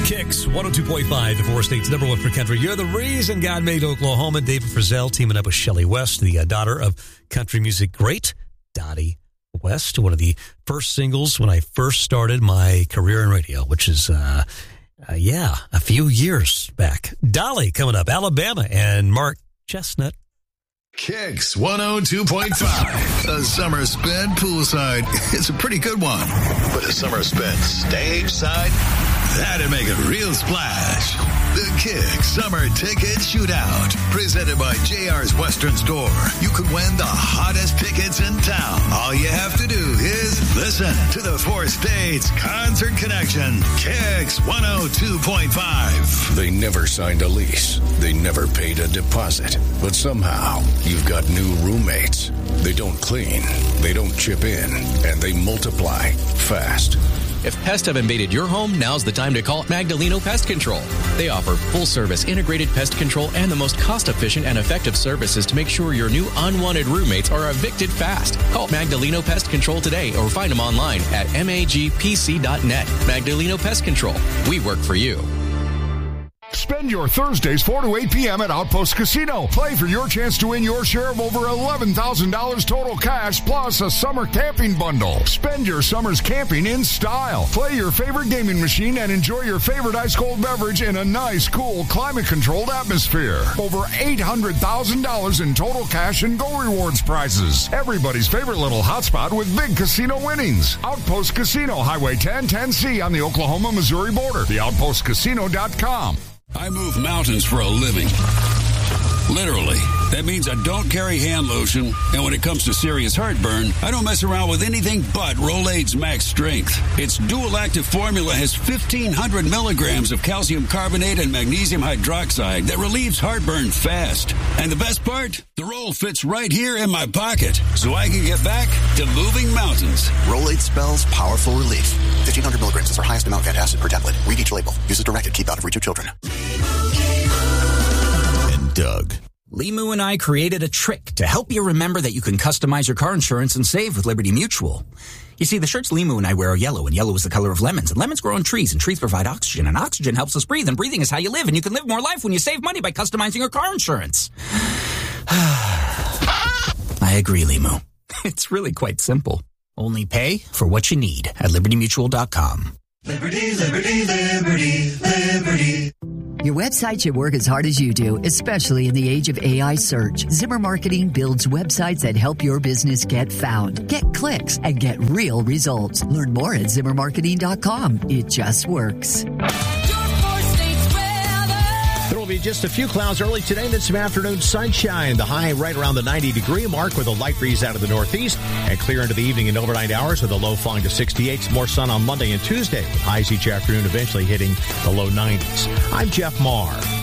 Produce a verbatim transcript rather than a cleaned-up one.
Kicks one oh two point five, the four states number one for country. You're the reason God made Oklahoma. David Frizzell teaming up with Shelley West, the uh, daughter of country music great Dottie West. One of the first singles when I first started my career in radio, which is, uh, uh, yeah, a few years back. Dolly coming up, Alabama, and Mark Chestnut. Kicks one oh two point five. A summer spent poolside. It's a pretty good one. But a summer spent stage side, that'd make a real splash. The Kicks Summer Ticket Shootout. Presented by J R's Western Store. You could win the hottest tickets in town. All you have to do is listen to the Four States Concert Connection. Kicks one oh two point five. They never signed a lease. They never paid a deposit. But somehow, you've got new roommates. They don't clean, they don't chip in, and they multiply fast. If pests have invaded your home, now's the time to call Magdaleno Pest Control. They offer full-service integrated pest control and the most cost-efficient and effective services to make sure your new unwanted roommates are evicted fast. Call Magdaleno Pest Control today or find them online at magpc dot net. Magdaleno Pest Control. We work for you. Spend your Thursdays four to eight p.m. at Outpost Casino. Play for your chance to win your share of over eleven thousand dollars total cash plus a summer camping bundle. Spend your summers camping in style. Play your favorite gaming machine and enjoy your favorite ice-cold beverage in a nice, cool, climate-controlled atmosphere. Over eight hundred thousand dollars in total cash and Go Rewards prizes. Everybody's favorite little hotspot with big casino winnings. Outpost Casino, Highway ten ten C on the Oklahoma-Missouri border. the outpost casino dot com. I move mountains for a living. Literally. That means I don't carry hand lotion, and when it comes to serious heartburn, I don't mess around with anything but Rolaids Max Strength. Its dual-active formula has fifteen hundred milligrams of calcium carbonate and magnesium hydroxide that relieves heartburn fast. And the best part? The roll fits right here in my pocket, so I can get back to moving mountains. Rolaids spells powerful relief. fifteen hundred milligrams is our highest amount of antacid per tablet. Read each label. Use as directed. Keep out of reach of children. And Doug. Limu and I created a trick to help you remember that you can customize your car insurance and save with Liberty Mutual. You see, the shirts Limu and I wear are yellow, and yellow is the color of lemons. And lemons grow on trees, and trees provide oxygen, and oxygen helps us breathe, and breathing is how you live, and you can live more life when you save money by customizing your car insurance. I agree, Limu. It's really quite simple. Only pay for what you need at liberty mutual dot com. Liberty, liberty, liberty, liberty. Your website should work as hard as you do, especially in the age of A I search. Zimmer Marketing builds websites that help your business get found, get clicks, and get real results. Learn more at zimmer marketing dot com. It just works. There will be just a few clouds early today, then some afternoon sunshine. The high right around the ninety degree mark with a light breeze out of the northeast, and clear into the evening and overnight hours with a low falling to sixty-eight. Some more sun on Monday and Tuesday, with highs each afternoon eventually hitting the low nineties. I'm Jeff Marr.